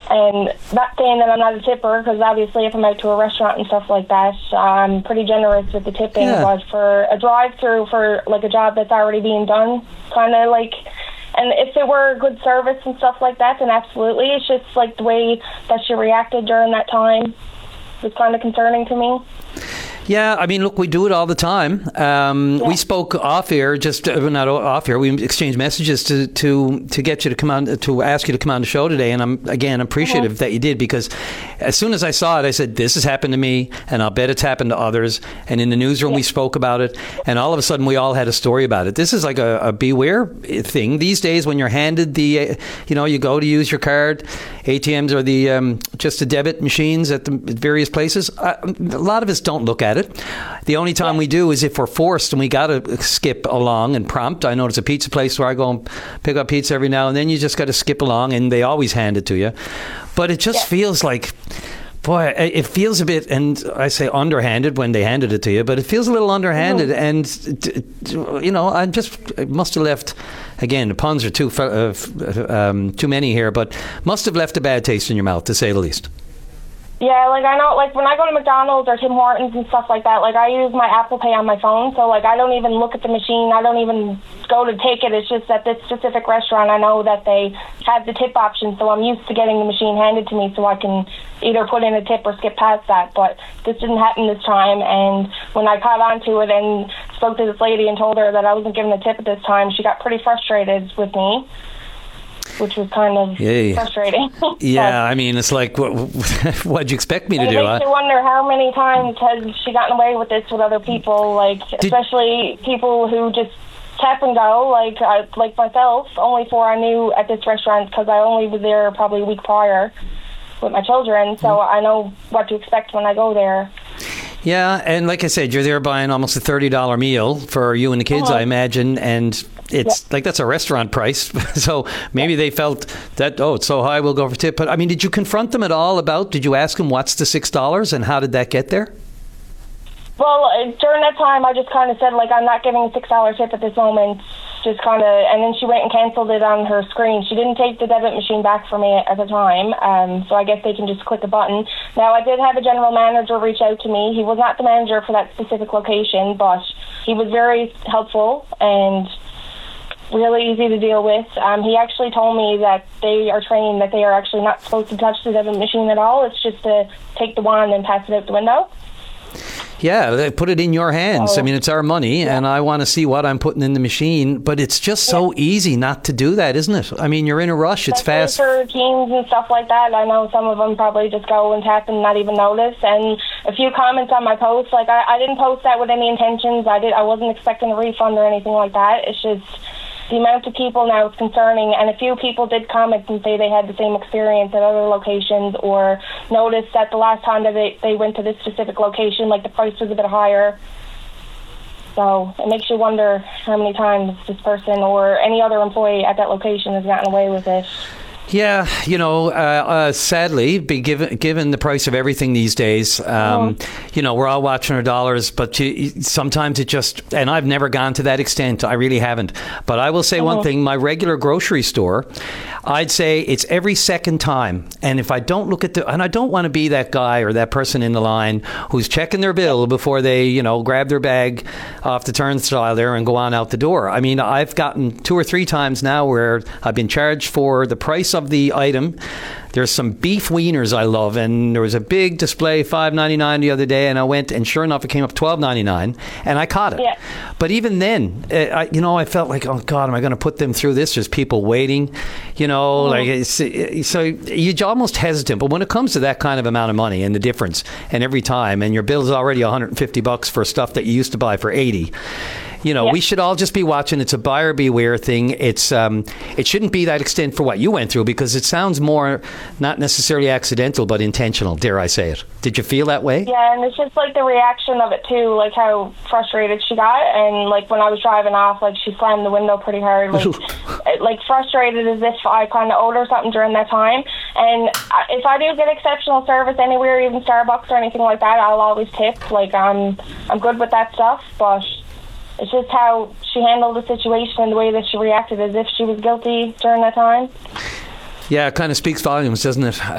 And not saying that I'm not a tipper, because obviously if I'm out to a restaurant and stuff like that, I'm pretty generous with the tipping. Yeah. But for a drive-through, for like a job that's already being done, kind of like, and if it were good service and stuff like that, then absolutely. It's just like the way that she reacted during that time was kind of concerning to me. Yeah, I mean, look, we do it all the time. We spoke off air, not off air. We exchanged messages to get you to come on, to ask you to come on the show today. And I'm again appreciative that you did, because as soon as I saw it, I said, "This has happened to me, and I'll bet it's happened to others." And in the newsroom, we spoke about it, and all of a sudden, we all had a story about it. This is like a beware thing these days. When you're handed the, you go to use your card, ATMs or the just the debit machines at the various places. A lot of us don't look at it. The only time we do is if we're forced and we got to skip along and prompt. I know it's a pizza place where I go and pick up pizza every now and then. You just got to skip along, and they always hand it to you. But it just feels like, boy, it feels a bit, and I say underhanded when they handed it to you, but it feels a little underhanded. And, I must have left, again, the puns are too many here, but must have left a bad taste in your mouth, to say the least. Yeah, like I know, like when I go to McDonald's or Tim Hortons and stuff like that, like I use my Apple Pay on my phone, so like I don't even look at the machine, I don't even go to take it. It's just at this specific restaurant, I know that they have the tip option, so I'm used to getting the machine handed to me so I can either put in a tip or skip past that. But this didn't happen this time, and when I caught onto it and spoke to this lady and told her that I wasn't giving a tip at this time, she got pretty frustrated with me, which was kind of frustrating. Yeah, I mean, it's like, what'd you expect me to do? It makes you wonder how many times has she gotten away with this with other people, like, especially people who just tap and go, like myself, only for I knew at this restaurant, because I only was there probably a week prior with my children, so I know what to expect when I go there. Yeah, and like I said, you're there buying almost a $30 meal for you and the kids, I imagine, and it's like that's a restaurant price. So maybe they felt that, it's so high, we'll go for tip. But I mean, did you confront them at all did you ask them what's the $6 and how did that get there? Well, during that time, I just kind of said, like, I'm not giving a $6 tip at this moment. Just kind of, and then she went and canceled it on her screen. She didn't take the debit machine back for me at the time, so I guess they can just click a button. Now, I did have a general manager reach out to me. He was not the manager for that specific location, but he was very helpful and really easy to deal with. He actually told me that they are trained that they are actually not supposed to touch the debit machine at all. It's just to take the wand and pass it out the window. Yeah, they put it in your hands. I mean, it's our money, and I want to see what I'm putting in the machine. But it's just so easy not to do that, isn't it? I mean, you're in a rush. It's fast. For teams and stuff like that, I know some of them probably just go and tap and not even notice. And a few comments on my post, like I didn't post that with any intentions. I wasn't expecting a refund or anything like that. It's just the amount of people now is concerning, and a few people did comment and say they had the same experience at other locations, or noticed that the last time that they went to this specific location, like the price was a bit higher. So it makes you wonder how many times this person or any other employee at that location has gotten away with it. Yeah, sadly, given the price of everything these days, we're all watching our dollars, but sometimes it just, and I've never gone to that extent, I really haven't. But I will say one thing, my regular grocery store, I'd say it's every second time. And if I don't look at and I don't want to be that guy or that person in the line who's checking their bill before they, grab their bag off the turnstile there and go on out the door. I mean, I've gotten 2 or 3 times now where I've been charged for the price of the item. There's some beef wieners I love, and there was a big display, $5.99 the other day, and I went, and sure enough, it came up $12.99, and I caught it. Yeah. But even then, I felt like, oh God, am I going to put them through this? There's people waiting, so you're almost hesitant. But when it comes to that kind of amount of money and the difference, and every time, and your bill is already $150 for stuff that you used to buy for $80. We should all just be watching. It's a buyer beware thing. It's it shouldn't be that extent for what you went through, because it sounds more not necessarily accidental but intentional, dare I say it. Did you feel that way? Yeah, and it's just like the reaction of it too, like how frustrated she got, and like when I was driving off, like she slammed the window pretty hard, like frustrated as if I kind of owed her something during that time. And if I do get exceptional service anywhere, even Starbucks or anything like that, I'll always tip. Like I'm good with that stuff, but it's just how she handled the situation and the way that she reacted as if she was guilty during that time. Yeah, it kind of speaks volumes, doesn't it?